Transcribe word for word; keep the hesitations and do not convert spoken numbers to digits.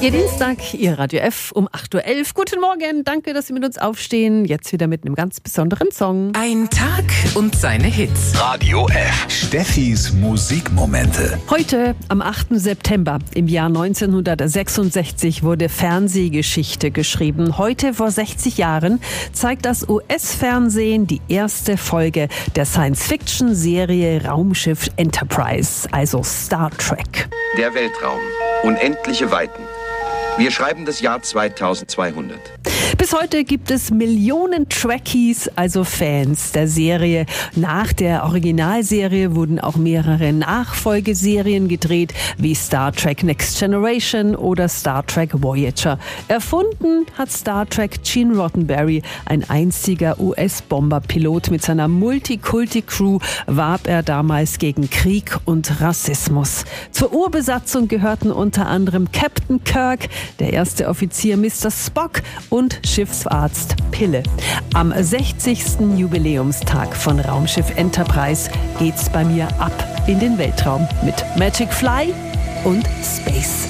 Ihr Dienstag, Ihr Radio F um acht Uhr elf. Guten Morgen, danke, dass Sie mit uns aufstehen. Jetzt wieder mit einem ganz besonderen Song. Ein Tag und seine Hits. Radio F. Steffis Musikmomente. Heute, am achten September im Jahr neunzehnhundertsechsundsechzig, wurde Fernsehgeschichte geschrieben. Heute, vor sechzig Jahren, zeigt das U S-Fernsehen die erste Folge der Science-Fiction-Serie Raumschiff Enterprise, also Star Trek. Der Weltraum. Unendliche Weiten. Wir schreiben das Jahr zweitausendzweihundert. Bis heute gibt es Millionen Trekkies, also Fans der Serie. Nach der Originalserie wurden auch mehrere Nachfolgeserien gedreht, wie Star Trek Next Generation oder Star Trek Voyager. Erfunden hat Star Trek Gene Roddenberry, ein einziger U S-Bomberpilot. Mit seiner Multikulti-Crew warb er damals gegen Krieg und Rassismus. Zur Urbesatzung gehörten unter anderem Captain Kirk, der erste Offizier Mister Spock und Schiffsarzt Pille. Am sechzigsten Jubiläumstag von Raumschiff Enterprise geht's bei mir ab in den Weltraum mit Magic Fly und Space.